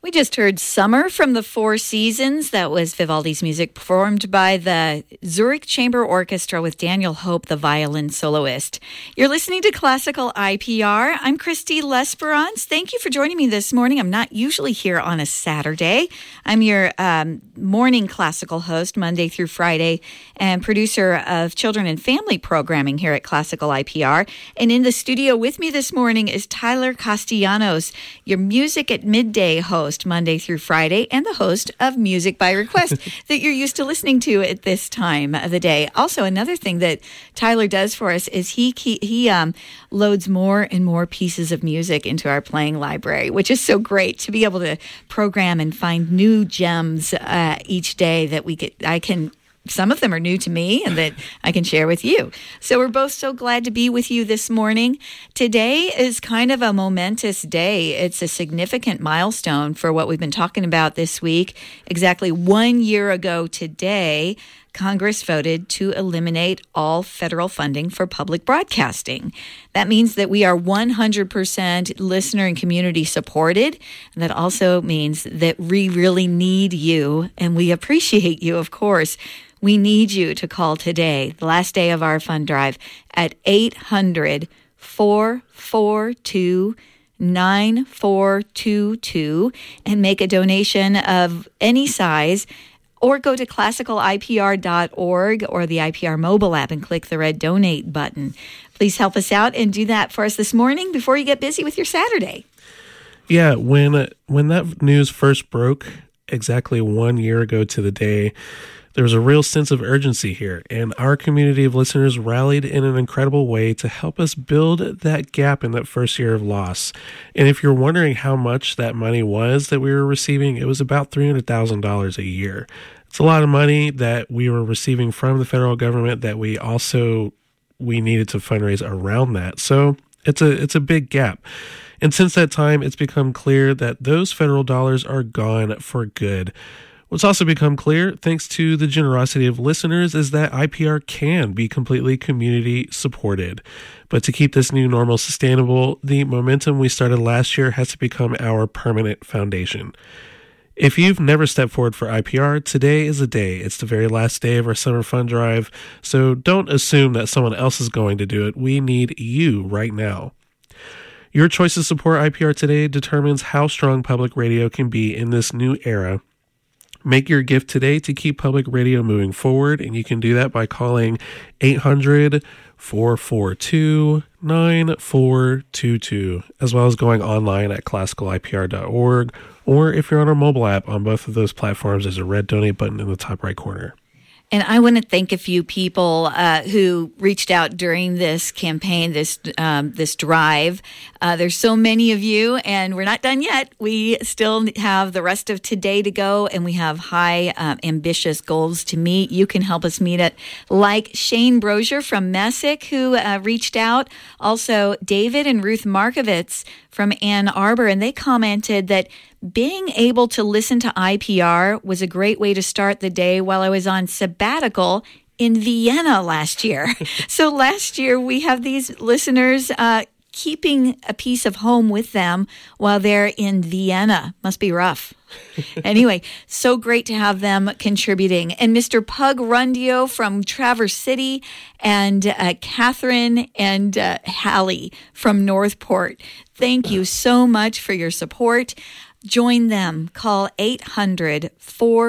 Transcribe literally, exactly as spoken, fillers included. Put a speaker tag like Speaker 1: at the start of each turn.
Speaker 1: We just heard Summer from the Four Seasons. That was Vivaldi's music performed by the Zurich Chamber Orchestra with Daniel Hope, the violin soloist. You're listening to Classical I P R. I'm Christy Lesperance. Thank you for joining me this morning. I'm not usually here on a Saturday. I'm your um, morning classical host, Monday through Friday, and producer of children and family programming here at Classical I P R. And in the studio with me this morning is Tyler Castellanos, your Music at Midday host, Monday through Friday, and the host of Music by Request that you're used to listening to at this time of the day. Also, another thing that Tyler does for us is he he, he um, loads more and more pieces of music into our playing library, which is so great to be able to program and find new gems uh, each day that we get. I can. Some of them are new to me and that I can share with you. So we're both so glad to be with you this morning. Today is kind of a momentous day. It's a significant milestone for what we've been talking about this week. Exactly one year ago today, Congress voted to eliminate all federal funding for public broadcasting. That means that we are one hundred percent listener and community supported. And that also means that we really need you, and we appreciate you, of course. We need you to call today, the last day of our fund drive, at eight hundred, four four two, nine four two two and make a donation of any size, or go to classical I P R dot org or the I P R mobile app and click the red donate button. Please help us out and do that for us this morning before you get busy with your Saturday.
Speaker 2: Yeah, when when that news first broke exactly one year ago to the day, there was a real sense of urgency here, and our community of listeners rallied in an incredible way to help us build that gap in that first year of loss. And if you're wondering how much that money was that we were receiving, it was about three hundred thousand dollars a year. It's a lot of money that we were receiving from the federal government that we also we needed to fundraise around that. So it's a it's a big gap. And since that time, it's become clear that those federal dollars are gone for good. What's also become clear, thanks to the generosity of listeners, is that I P R can be completely community supported. But to keep this new normal sustainable, the momentum we started last year has to become our permanent foundation. If you've never stepped forward for I P R, today is the day. It's the very last day of our summer fund drive, so don't assume that someone else is going to do it. We need you right now. Your choice to support I P R today determines how strong public radio can be in this new era. Make your gift today to keep public radio moving forward, and you can do that by calling eight hundred, four four two, nine four two two, as well as going online at classical I P R dot org, or if you're on our mobile app on both of those platforms, there's a red donate button in the top right corner.
Speaker 1: And I want to thank a few people uh, who reached out during this campaign, this um, this drive. Uh, there's so many of you, and we're not done yet. We still have the rest of today to go, and we have high, uh, ambitious goals to meet. You can help us meet it, like Shane Brozier from Messick, who uh, reached out. Also, David and Ruth Markovitz from Ann Arbor, and they commented that being able to listen to I P R was a great way to start the day while I was on sabbatical in Vienna last year. So last year, we have these listeners uh, keeping a piece of home with them while they're in Vienna. Must be rough. Anyway, so great to have them contributing. And Mister Pug Rundio from Traverse City, and uh, Catherine and uh, Hallie from Northport. Thank you so much for your support. Join them. Call eight hundred, four